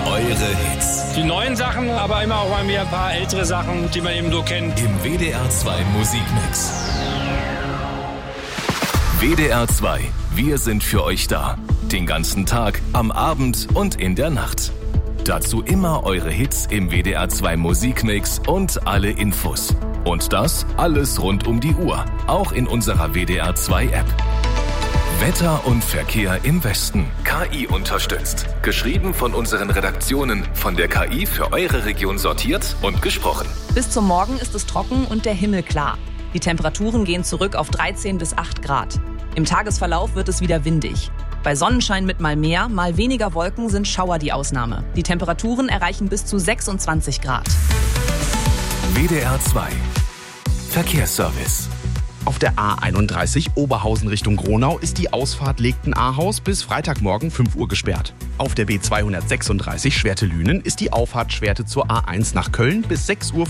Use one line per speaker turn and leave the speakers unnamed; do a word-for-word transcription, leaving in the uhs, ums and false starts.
Eure Hits.
Die neuen Sachen, aber immer auch mal wieder ein paar ältere Sachen, die man eben so kennt.
Im W D R zwei Musikmix. W D R zwei, wir sind für euch da. Den ganzen Tag, am Abend und in der Nacht. Dazu immer eure Hits im W D R zwei Musikmix und alle Infos. Und das alles rund um die Uhr, auch in unserer W D R zwei App. Wetter und Verkehr im Westen. K I unterstützt. Geschrieben von unseren Redaktionen, von der K I für eure Region sortiert und gesprochen.
Bis zum Morgen ist es trocken und der Himmel klar. Die Temperaturen gehen zurück auf dreizehn bis acht Grad. Im Tagesverlauf wird es wieder windig. Bei Sonnenschein mit mal mehr, mal weniger Wolken sind Schauer die Ausnahme. Die Temperaturen erreichen bis zu sechsundzwanzig Grad.
W D R zwei. Verkehrsservice.
Auf der A einunddreißig Oberhausen Richtung Gronau ist die Ausfahrt Legten-Ahaus bis Freitagmorgen fünf Uhr gesperrt. Auf der B zweihundertsechsunddreißig Schwerte-Lünen ist die Auffahrt Schwerte zur A eins nach Köln bis sechs Uhr